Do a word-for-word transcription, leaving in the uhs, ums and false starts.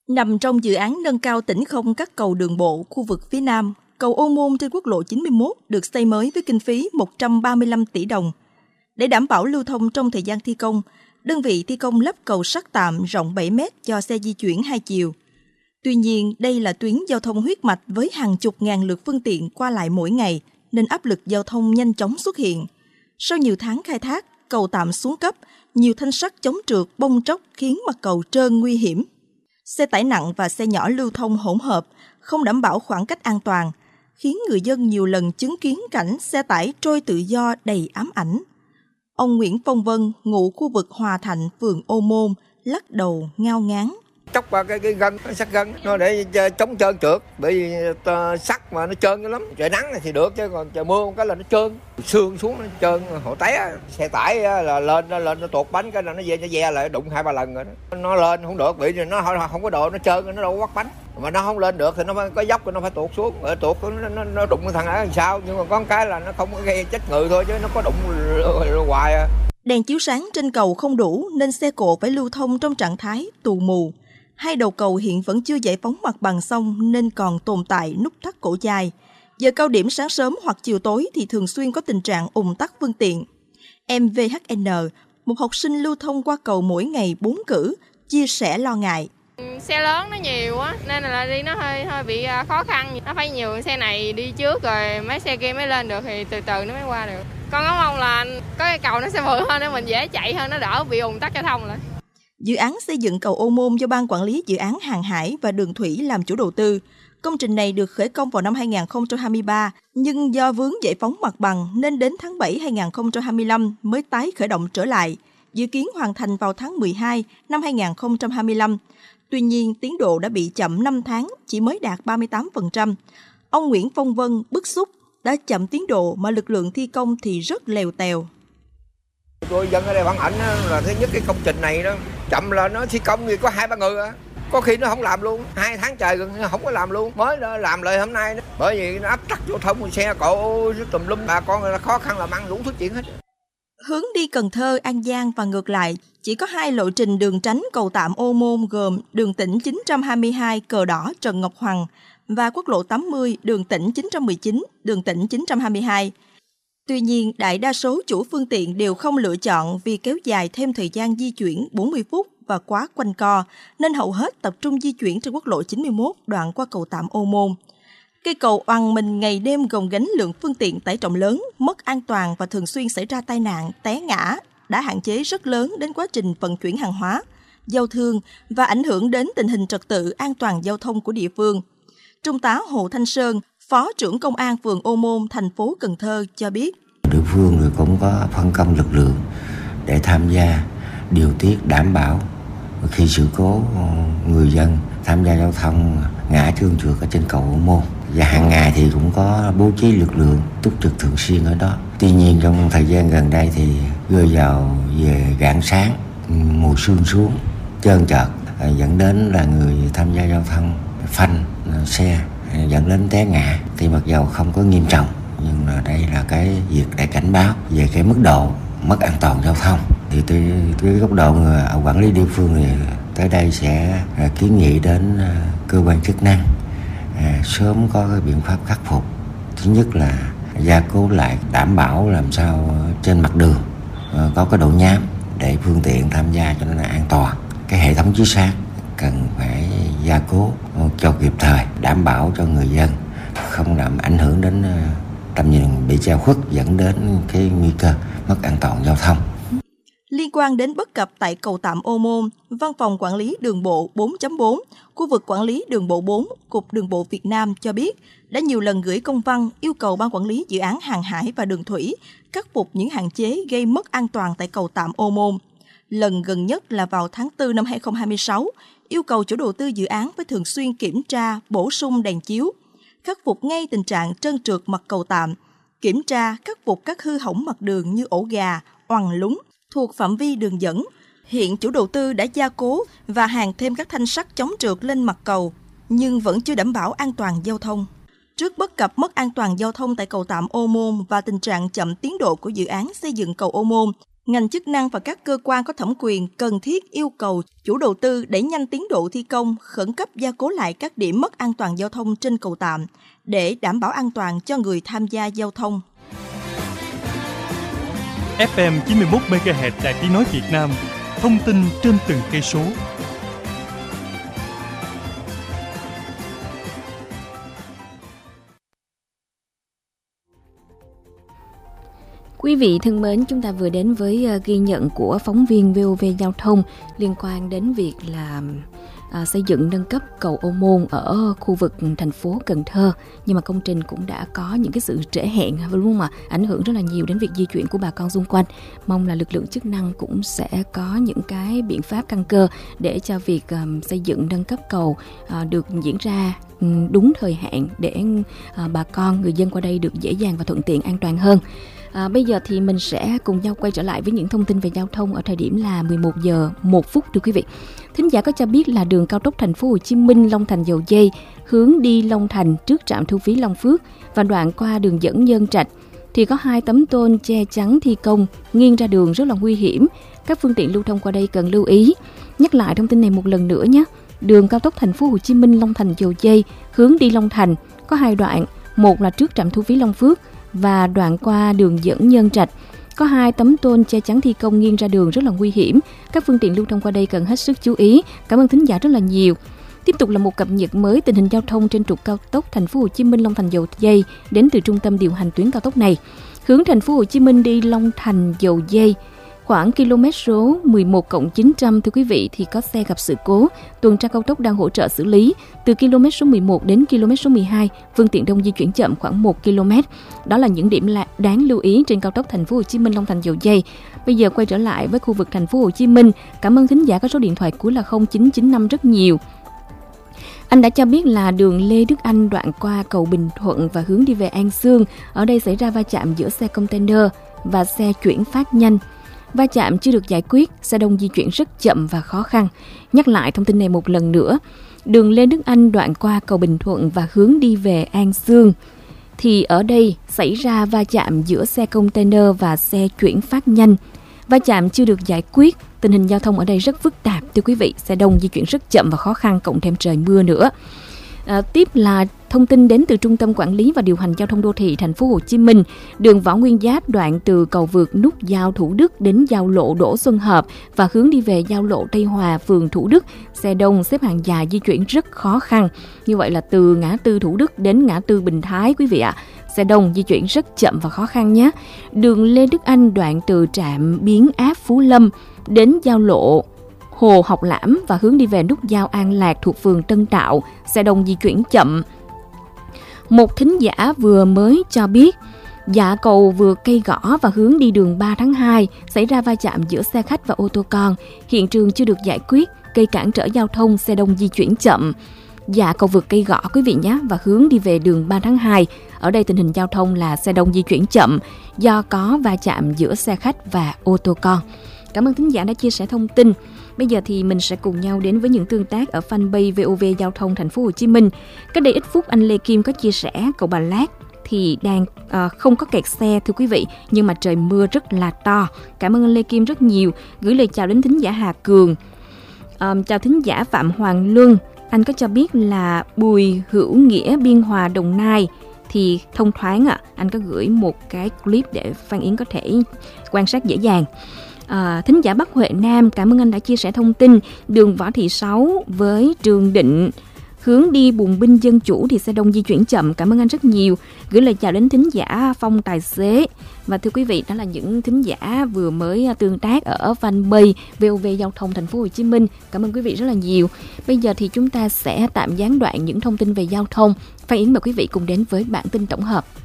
Nằm trong dự án nâng cao tĩnh không các cầu đường bộ khu vực phía Nam, cầu Ô Môn trên quốc lộ chín mươi mốt được xây mới với kinh phí một trăm ba mươi lăm tỷ đồng. Để đảm bảo lưu thông trong thời gian thi công, đơn vị thi công lắp cầu sắt tạm rộng bảy mét cho xe di chuyển hai chiều. Tuy nhiên, đây là tuyến giao thông huyết mạch với hàng chục ngàn lượt phương tiện qua lại mỗi ngày, nên áp lực giao thông nhanh chóng xuất hiện. Sau nhiều tháng khai thác, cầu tạm xuống cấp, nhiều thanh sắt chống trượt bong tróc khiến mặt cầu trơn nguy hiểm. Xe tải nặng và xe nhỏ lưu thông hỗn hợp, không đảm bảo khoảng cách an toàn, khiến người dân nhiều lần chứng kiến cảnh xe tải trôi tự do đầy ám ảnh. Ông Nguyễn Phong Vân, ngụ khu vực Hòa Thạnh, phường Ô Môn, lắc đầu ngao ngán. Chóc qua cái, cái gân, cái sắt gân, nó để chống trơn trượt, bởi vì sắt mà nó trơn lắm. Trời nắng thì được chứ còn trời mưa cái là nó trơn, sương xuống nó trơn, hộ té. Xe tải là lên nó lên nó tuột bánh cái là nó về nó ve lại đụng hai ba lần rồi đó. Nó lên không được, bị nó không có độ nó trơn nó đâu có quắt bánh. Mà nó không lên được thì nó phải có dốc nó phải tuột xuống, rồi tuột nó, nó, nó đụng cái thằng ấy làm sao, nhưng mà có một cái là nó không có gây chết người thôi chứ nó có đụng hoài à. Đèn chiếu sáng trên cầu không đủ nên xe cộ phải lưu thông trong trạng thái tù mù. Hai đầu cầu hiện vẫn chưa giải phóng mặt bằng xong nên còn tồn tại nút thắt cổ chai. Giờ cao điểm sáng sớm hoặc chiều tối thì thường xuyên có tình trạng ùn tắc phương tiện. Em vê hát en, một học sinh lưu thông qua cầu mỗi ngày bốn cử, chia sẻ lo ngại. Xe lớn nó nhiều á nên là đi nó hơi hơi bị khó khăn, nó phải nhiều xe này đi trước rồi mấy xe kia mới lên được thì từ từ nó mới qua được. Con có mong là có cái cầu nó sẽ bự hơn để mình dễ chạy hơn, nó đỡ bị ùn tắc giao thông lại. Dự án xây dựng cầu Ô Môn do Ban Quản lý Dự án Hàng hải và Đường thủy làm chủ đầu tư. Công trình này được khởi công vào năm hai nghìn không trăm hai mươi ba, nhưng do vướng giải phóng mặt bằng nên đến tháng bảy hai nghìn không trăm hai mươi lăm mới tái khởi động trở lại, dự kiến hoàn thành vào tháng mười hai năm hai nghìn không trăm hai mươi lăm. Tuy nhiên, tiến độ đã bị chậm năm tháng, chỉ mới đạt ba mươi tám phần trăm. Ông Nguyễn Phong Vân bức xúc, đã chậm tiến độ mà lực lượng thi công thì rất lèo tèo. Tôi dân ở đây phản ảnh là thứ nhất cái công trình này đó chậm là nó thi công thì có hai ba người à. Có khi nó không làm luôn, hai tháng trời gần không có làm luôn, mới làm lại hôm nay đó. Bởi vì nó áp tắc giao thông, xe cộ tùm lum, bà con là khó khăn làm ăn đủ thứ chuyện hết. Hướng đi Cần Thơ, An Giang và ngược lại, chỉ có hai lộ trình đường tránh cầu tạm Ô Môn gồm đường tỉnh chín trăm hai mươi hai Cờ Đỏ Trần Ngọc Hoàng và quốc lộ tám mươi đường tỉnh chín trăm mười chín, đường tỉnh chín trăm hai mươi hai. Tuy nhiên, đại đa số chủ phương tiện đều không lựa chọn vì kéo dài thêm thời gian di chuyển bốn mươi phút và quá quanh co, nên hầu hết tập trung di chuyển trên quốc lộ chín mươi mốt đoạn qua cầu tạm Ô Môn. Cây cầu oằn mình ngày đêm gồng gánh lượng phương tiện tải trọng lớn, mất an toàn và thường xuyên xảy ra tai nạn, té ngã, đã hạn chế rất lớn đến quá trình vận chuyển hàng hóa, giao thương và ảnh hưởng đến tình hình trật tự an toàn giao thông của địa phương. Trung tá Hồ Thanh Sơn, Phó trưởng Công an phường Ô Môn, thành phố Cần Thơ cho biết. Địa phương rồi cũng có phân công lực lượng để tham gia điều tiết đảm bảo khi sự cố người dân tham gia giao thông ngã trơn trượt ở trên cầu Ô Môn. Và hàng ngày thì cũng có bố trí lực lượng túc trực thường xuyên ở đó. Tuy nhiên trong thời gian gần đây thì rơi vào về rạng sáng, mùa sương xuống, trơn trượt dẫn đến là người tham gia giao thông phanh xe dẫn đến té ngã. Thì mặc dầu không có nghiêm trọng nhưng là đây là cái việc để cảnh báo về cái mức độ mất an toàn giao thông. Thì từ cái góc độ người quản lý địa phương thì tới đây sẽ kiến nghị đến cơ quan chức năng à, sớm có cái biện pháp khắc phục. Thứ nhất là gia cố lại, đảm bảo làm sao trên mặt đường à, có cái độ nhám để phương tiện tham gia cho nó là an toàn. Cái hệ thống chiếu sáng cần phải gia cố cho kịp thời, đảm bảo cho người dân không làm ảnh hưởng đến tầm nhìn bị che khuất, dẫn đến cái nguy cơ mất an toàn giao thông. Liên quan đến bất cập tại cầu tạm Ô Môn, Văn phòng Quản lý Đường bộ bốn chấm bốn, khu vực Quản lý Đường bộ bốn, Cục Đường bộ Việt Nam cho biết đã nhiều lần gửi công văn yêu cầu Ban Quản lý Dự án Hàng hải và Đường thủy khắc phục những hạn chế gây mất an toàn tại cầu tạm Ô Môn. Lần gần nhất là vào tháng tư năm hai nghìn không trăm hai mươi sáu, yêu cầu chủ đầu tư dự án phải thường xuyên kiểm tra, bổ sung đèn chiếu, khắc phục ngay tình trạng trơn trượt mặt cầu tạm, kiểm tra, khắc phục các hư hỏng mặt đường như ổ gà, oằn lún thuộc phạm vi đường dẫn. Hiện chủ đầu tư đã gia cố và hàn thêm các thanh sắt chống trượt lên mặt cầu, nhưng vẫn chưa đảm bảo an toàn giao thông. Trước bất cập mất an toàn giao thông tại cầu tạm Ô Môn và tình trạng chậm tiến độ của dự án xây dựng cầu Ô Môn, Ngành chức năng và các cơ quan có thẩm quyền cần thiết yêu cầu chủ đầu tư đẩy nhanh tiến độ thi công, khẩn cấp gia cố lại các điểm mất an toàn giao thông trên cầu tạm để đảm bảo an toàn cho người tham gia giao thông. ép em chín mươi mốt mê ga héc Đài Tiếng nói Việt Nam, thông tin trên từng cây số. Quý vị thân mến, chúng ta vừa đến với ghi nhận của phóng viên vê o vê Giao thông liên quan đến việc là à, xây dựng nâng cấp cầu Ô Môn ở khu vực thành phố Cần Thơ. Nhưng mà công trình cũng đã có những cái sự trễ hẹn, đúng không ạ? Ảnh hưởng rất là nhiều đến việc di chuyển của bà con xung quanh. Mong là lực lượng chức năng cũng sẽ có những cái biện pháp căn cơ để cho việc um, xây dựng nâng cấp cầu uh, được diễn ra um, đúng thời hạn để uh, bà con, người dân qua đây được dễ dàng và thuận tiện, an toàn hơn. À, bây giờ thì mình sẽ cùng nhau quay trở lại với những thông tin về giao thông ở thời điểm là mười một giờ một phút thưa quý vị. Thính giả có cho biết là đường cao tốc thành phố Hồ Chí Minh Long Thành Dầu Giây hướng đi Long Thành trước trạm thu phí Long Phước và đoạn qua đường dẫn Nhân Trạch thì có hai tấm tôn che chắn thi công nghiêng ra đường rất là nguy hiểm. Các phương tiện lưu thông qua đây cần lưu ý. Nhắc lại thông tin này một lần nữa nhé. Đường cao tốc thành phố Hồ Chí Minh Long Thành Dầu Giây hướng đi Long Thành có hai đoạn, một là trước trạm thu phí Long Phước và đoạn qua đường dẫn Nhân Trạch. Có hai tấm tôn che chắn thi công nghiêng ra đường rất là nguy hiểm. Các phương tiện lưu thông qua đây cần hết sức chú ý. Cảm ơn thính giả rất là nhiều. Tiếp tục là một cập nhật mới tình hình giao thông trên trục cao tốc thành phố Hồ Chí Minh Long Thành Dầu Giây đến từ trung tâm điều hành tuyến cao tốc này. Hướng thành phố Hồ Chí Minh đi Long Thành Dầu Giây khoảng km số mười một cộng chín trăm thưa quý vị thì có xe gặp sự cố, tuần tra cao tốc đang hỗ trợ xử lý. Từ km số mười một đến km số mười hai, phương tiện đông di chuyển chậm khoảng một ki lô mét. Đó là những điểm đáng lưu ý trên cao tốc thành phố Hồ Chí Minh Long Thành Dầu Giây. Bây giờ quay trở lại với khu vực thành phố Hồ Chí Minh. Cảm ơn thính giả có số điện thoại cuối là không chín chín năm rất nhiều. Anh đã cho biết là đường Lê Đức Anh đoạn qua cầu Bình Thuận và hướng đi về An Xương, ở đây xảy ra va chạm giữa xe container và xe chuyển phát nhanh. Va chạm chưa được giải quyết, xe đông di chuyển rất chậm và khó khăn. Nhắc lại thông tin này một lần nữa. Đường Lê Đức Anh đoạn qua cầu Bình Thuận và hướng đi về An Xương thì ở đây xảy ra va chạm giữa xe container và xe chuyển phát nhanh. Va chạm chưa được giải quyết, tình hình giao thông ở đây rất phức tạp thưa quý vị, xe đông di chuyển rất chậm và khó khăn, cộng thêm trời mưa nữa. À, tiếp là thông tin đến từ Trung tâm Quản lý và Điều hành Giao thông Đô thị Thành phố Hồ Chí Minh. Đường Võ Nguyên Giáp đoạn từ cầu vượt nút giao Thủ Đức đến giao lộ Đỗ Xuân Hợp và hướng đi về giao lộ Tây Hòa, phường Thủ Đức, xe đông xếp hàng dài di chuyển rất khó khăn. Như vậy là từ ngã tư Thủ Đức đến ngã tư Bình Thái quý vị ạ. Xe đông di chuyển rất chậm và khó khăn nhé. Đường Lê Đức Anh đoạn từ trạm biến áp Phú Lâm đến giao lộ Hồ Học Lãm và hướng đi về nút giao An Lạc thuộc phường Tân Tạo, xe đông di chuyển chậm. Một thính giả vừa mới cho biết, dạ cầu vừa cây gõ và hướng đi đường ba tháng hai, xảy ra va chạm giữa xe khách và ô tô con. Hiện trường chưa được giải quyết, gây cản trở giao thông, xe đông di chuyển chậm. Dạ cầu vượt cây gõ quý vị nhé, và hướng đi về đường ba tháng hai. Ở đây tình hình giao thông là xe đông di chuyển chậm do có va chạm giữa xe khách và ô tô con. Cảm ơn thính giả đã chia sẻ thông tin. Bây giờ thì mình sẽ cùng nhau đến với những tương tác ở fanpage vê o vê Giao thông Thành phố Hồ Chí Minh. Cách đây ít phút anh Lê Kim có chia sẻ cầu Bà Lát thì đang uh, không có kẹt xe thưa quý vị, nhưng mà trời mưa rất là to. Cảm ơn anh Lê Kim rất nhiều. Gửi lời chào đến thính giả Hà Cường. Uh, chào thính giả Phạm Hoàng Luân. Anh có cho biết là Bùi Hữu Nghĩa, Biên Hòa, Đồng Nai thì thông thoáng ạ. À. Anh có gửi một cái clip để Phan Yến có thể quan sát dễ dàng. À, thính giả Bắc Huệ Nam, cảm ơn anh đã chia sẻ thông tin. Đường Võ Thị Sáu với Trường Định hướng đi Bùng Binh Dân Chủ thì xe đông di chuyển chậm. Cảm ơn anh rất nhiều. Gửi lời chào đến thính giả Phong Tài Xế. Và thưa quý vị, đó là những thính giả vừa mới tương tác ở fanpage vê o vê Giao thông Thành phố Hồ Chí Minh. Cảm ơn quý vị rất là nhiều. Bây giờ thì chúng ta sẽ tạm gián đoạn những thông tin về giao thông. Phan Yến mời quý vị cùng đến với bản tin tổng hợp.